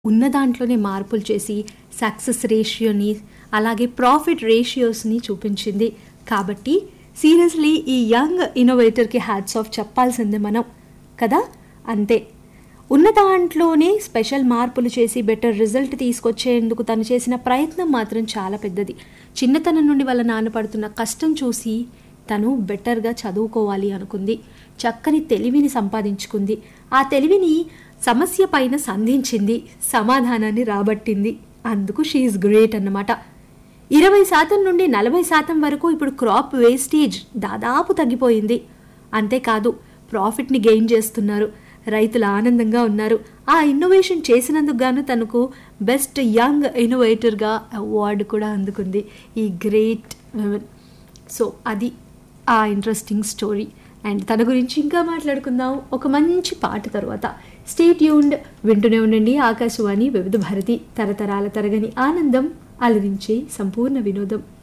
ఉన్న దాంట్లోనే మార్పులు చేసి సక్సెస్ రేషియోని అలాగే ప్రాఫిట్ రేషియోస్ని చూపించింది. కాబట్టి సీరియస్లీ ఈ యంగ్ ఇన్నోవేటర్కి హ్యాట్స్ ఆఫ్ చెప్పాల్సిందే మనం కదా. అంతే, ఉన్న దాంట్లోనే స్పెషల్ మార్పులు చేసి బెటర్ రిజల్ట్ తీసుకొచ్చేందుకు తను చేసిన ప్రయత్నం మాత్రం చాలా పెద్దది. చిన్నతనం నుండి వాళ్ళ నాన్న పడుతున్న కష్టం చూసి తను బెటర్గా చదువుకోవాలి అనుకుంది. చక్కని తెలివిని సంపాదించుకుంది. ఆ తెలివిని సమస్య పైన సంధించింది, సమాధానాన్ని రాబట్టింది. అందుకు షీఈస్ గ్రేట్ అన్నమాట. 20% నుండి 40% వరకు ఇప్పుడు క్రాప్ వేస్టేజ్ దాదాపు తగ్గిపోయింది. అంతేకాదు ప్రాఫిట్ని గెయిన్ చేస్తున్నారు. రైతులు ఆనందంగా ఉన్నారు. ఆ ఇన్నోవేషన్ చేసినందుకు గాను తనకు బెస్ట్ యంగ్ ఇన్నోవేటర్గా అవార్డు కూడా అందుకుంది ఈ గ్రేట్ విమెన్. సో అది ఆ ఇంట్రెస్టింగ్ స్టోరీ. అండ్ తన గురించి ఇంకా మాట్లాడుకుందాం ఒక మంచి పాట తర్వాత. స్టే ట్యూన్డ్, వింటూనే ఉండండి ఆకాశవాణి వివిధ భారతి, తరతరాల తరగని ఆనందం, అలరించే సంపూర్ణ వినోదం.